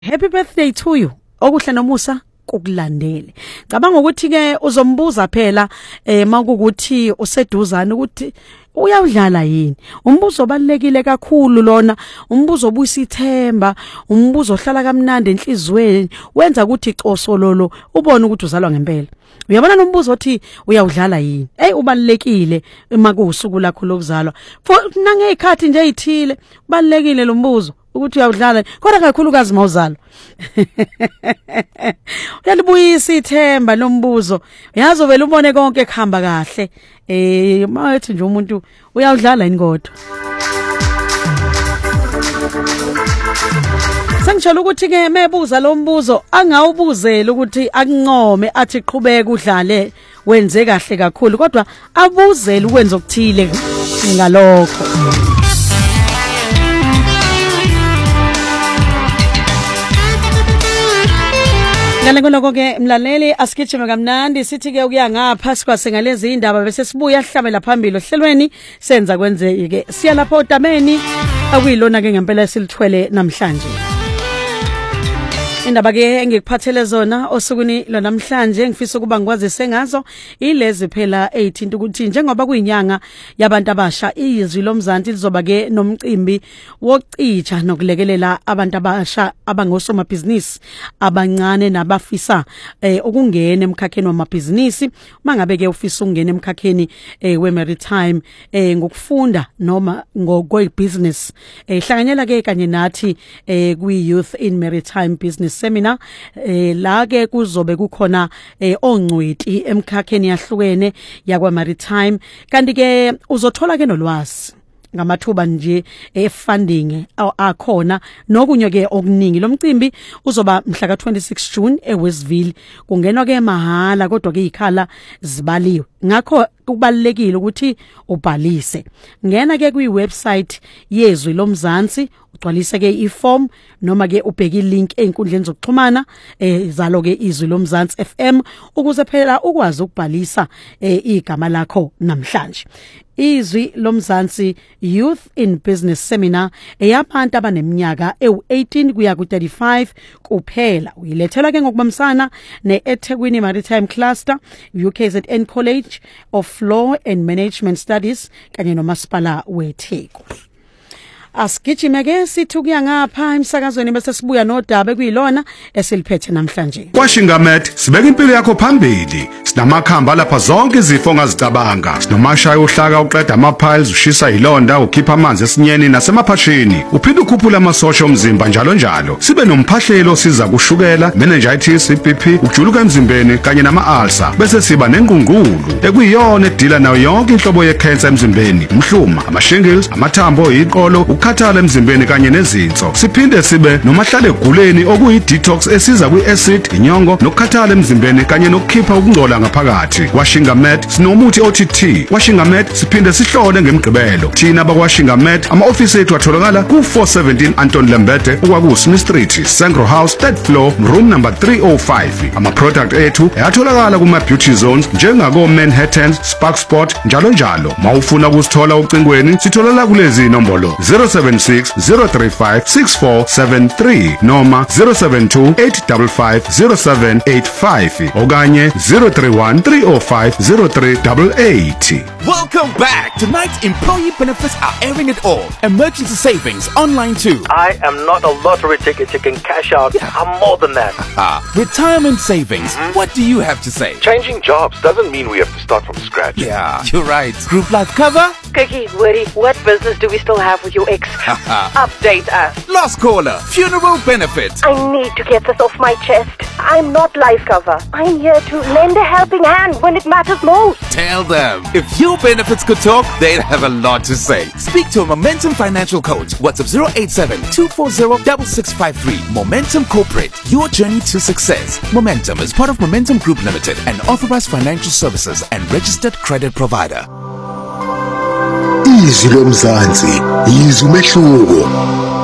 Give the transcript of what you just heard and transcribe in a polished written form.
Happy birthday to you. Okuhle nomusa kukulandele. Cabanga ukuthi ke uzombuza phela makukuthi useduzana ukuthi uyawudlala yini. Umbuzo obalekile kakhulu lona, umbuzo obuyisa ithemba, umbuzo ohlala kamnandi enhlizweni, wenza ukuthi cosololo ubone ukuthi uzalwa ngempela. Uyabona nombuzo othi uyawudlala yini? Ubalekile makusuku lakho lokuzalwa. Nangezikhathi nje ezithile, ubalekile lo mbuzo ukuthi uyawudlala kodwa kakhulukazi mawuzalo. Uyalibuyisa ithemba lombuzo. Uyazi vele ubone konke kuhamba kahle. Mayethi nje umuntu uyawudlala yini kodwa. Sengitshela ukuthi ke mebuza lo mbuzo angawubuzela ukuthi akuncome athi qhubeka udlale wenze kahle kakhulu kodwa abuzele ukwenza okuthile ngalokho. Ngalengoloko ke mlaleli asigijime kamnandi sithi ke ukuya ngapha sikwase ngalezi indaba bese sibuya sihlabela phambili ohlelweni senza kwenzeke siya lapha odameni akuyilona ke ngempela silithwele namhlanje. Indaba ke engikuphathele zona osukuni lo namhlanje ngifisa ukuba ngikwazise ngazo ilezi phela 18 ukuthi njengoba kuyinyanga yabantu abasha izwi lomzansi lizoba ke nomcimbi wokucija nokulekelela abantu abasha abangosomabhizinisi abancane nabafisa ukungena emkhakheni wamabhizinisi mangabe ke ufisa ukungena emkhakheni we-maritime ngokufunda noma ngokwe-business hlanganyela ke kanye nathi kwi-youth in maritime business seminar la ke kuzobe kukhona ongcweti emkhakheni yahlukene yakwa maritime kanti ke uzothola ke nolwazi ngamathuba nje funding akhona nokunye ke okuningi lo mcimbi uzoba mhla ka 26 June eWestville kungenwa ke mahala kodwa ke ikhala zibaliwe ngakho kubalekile ukuthi ubhalise ngena ke kwi website yezwi lomzansi ugcwalise ke iform noma ke ubheke ilink einkundleni zokuxhumana zalo ke izwi lomzansi FM ukuze phela ukwazi ukubhalisa igama lakho namhlanje. Izwi lomzansi Youth in Business Seminar eyabantu abaneminyaka ewu18 kuya ku35 kuphela uyilethela ke ngokubambisana neEthekwini Maritime Cluster, UKZN College of Law and Management Studies kanye nomasipala weTheku. Asigijime ke sithi ukuya ngapha emsakazweni bese sibuya nodaba kuyilona esiliphethe namhlanje. Washingamet sibeka impilo yakho phambili. Sinamakhamba lapha zonke izifo ongazicabanga. Sinomashaya uhlaka uqeda ama-piles, ushisa ilonda, ukhipha amanzi esinyeni nasemaphashini. Uphinde ukhuphula amasosha omzimba njalo njalo. Sibe nomphahlelo siza kushukela, meningitis, iBP, ukujuluka emzimbeni kanye nama-ulcer. Bese siba nengungulu ekuyiyona edila nayo yonke inhlobo ye-cancer emzimbeni. Umhluma, ama-shingles, amathambo, iqolo, ukhathala emzimbeni kanye nezinso. Siphinde sibe nomahlale eguleni okuyi-detox esiza kwi-acid, inyongo, nokukhathala emzimbeni kanye nokukhipha ukungcola ngaphakathi. Washingamet sinomuthi OTT. Washingamet siphinde sihlole ngemigqibelo. Thina bakwashingamet ama-ofisi ethu atholakala ku417 Anton Lembede ukwaku Smith Street, Sangro House, 3rd floor, room number 305. Ama-product ethu ayatholakala kuma-beauty zones njengako Manhattan, Spark Sport njalo njalo. Mawufuna ukusithola ucingweni sitholala kulezi inombolo 076 035 6473 noma 072 855 0785 okanye 031 305 0388. Welcome back. Tonight, employee benefits are airing it all. Emergency savings online too. I am not a lottery ticket you can cash out. Yeah. I'm more than that. Retirement savings. What do you have to say? Changing jobs doesn't mean we have to start from scratch. Yeah, you're right. Group life cover? Cookie, Woody, what business do we still have with your ex? Update us. Lost caller. Funeral benefits. I need to get this off my chest. I'm not life cover. I'm here to lend a helping hand when it matters most. Tell them. If your benefits could talk, they'd have a lot to say. Speak to a Momentum Financial Coach. WhatsApp 087-240-6653. Momentum Corporate. Your journey to success. Momentum is part of Momentum Group Limited, an authorized financial services and registered credit provider. Izwi lomzansi, izwi umehluko.